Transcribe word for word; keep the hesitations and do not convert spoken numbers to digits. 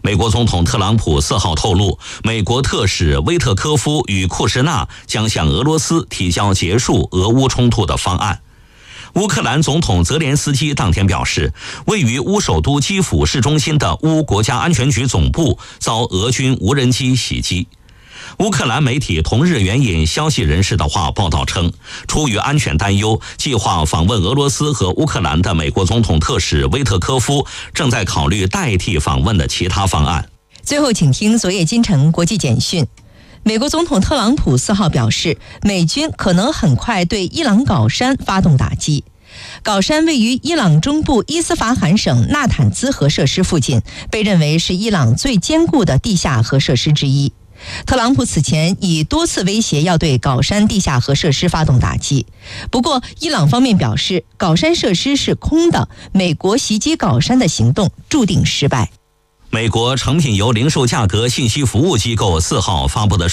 美国总统特朗普四号透露，美国特使威特科夫与库什纳将向俄罗斯提交结束俄乌冲突的方案。乌克兰总统泽连斯基当天表示，位于乌首都基辅市中心的乌国家安全局总部遭俄军无人机袭击。乌克兰媒体同日援引消息人士的话报道称，出于安全担忧，计划访问俄罗斯和乌克兰的美国总统特使威特科夫正在考虑代替访问的其他方案。 最后请听昨夜今晨国际简讯。美国总统特朗普四号表示，美军可能很快对伊朗镐山发动打击。镐山位于伊朗中部伊斯法罕省纳坦兹核设施附近，被认为是伊朗最坚固的地下核设施之一。特朗普此前已多次威胁要对镐山地下核设施发动打击，不过伊朗方面表示，镐山设施是空的，美国袭击镐山的行动注定失败。 美国成品油零售价格信息服务机构四号发布的